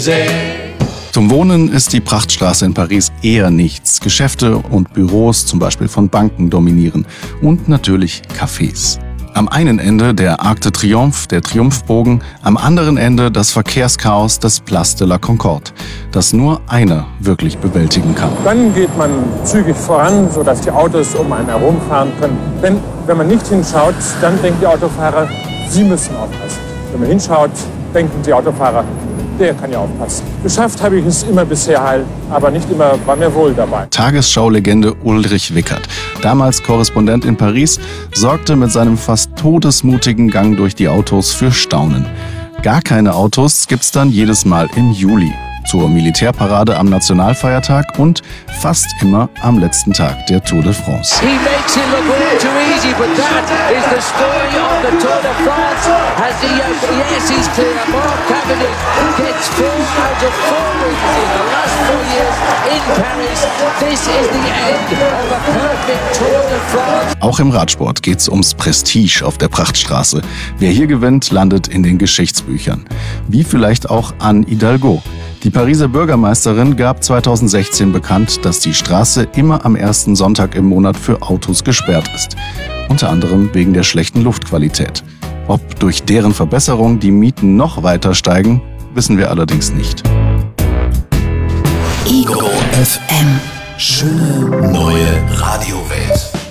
Zum Wohnen ist die Prachtstraße in Paris eher nichts. Geschäfte und Büros, zum Beispiel von Banken, dominieren. Und natürlich Cafés. Am einen Ende der Arc de Triomphe, der Triumphbogen, am anderen Ende das Verkehrschaos des Place de la Concorde, das nur einer wirklich bewältigen kann. Dann geht man zügig voran, sodass die Autos um einen herumfahren können. Denn wenn man nicht hinschaut, dann denken die Autofahrer, sie müssen aufpassen. Wenn man hinschaut, denken die Autofahrer, der kann ja aufpassen. Geschafft habe ich es immer bisher heil, aber nicht immer war mir wohl dabei. Tagesschau-Legende Ulrich Wickert, damals Korrespondent in Paris, sorgte mit seinem fast todesmutigen Gang durch die Autos für Staunen. Gar keine Autos gibt's dann jedes Mal im Juli, zur Militärparade am Nationalfeiertag und fast immer am letzten Tag der Tour de France. He makes it look all too easy, but that is the story of the Tour de France. Yes, he's clear. Mark Cavendish gets 4 out of 4 wins in the last 4 years in Paris. This is the end of a perfect Tour de France. Auch im Radsport geht's ums Prestige auf der Prachtstraße. Wer hier gewinnt, landet in den Geschichtsbüchern. Wie vielleicht auch Anne Hidalgo. Die Pariser Bürgermeisterin gab 2016 bekannt, dass die Straße immer am ersten Sonntag im Monat für Autos gesperrt ist. Unter anderem wegen der schlechten Luftqualität. Ob durch deren Verbesserung die Mieten noch weiter steigen, wissen wir allerdings nicht. Ego FM. Schöne neue Radiowelt.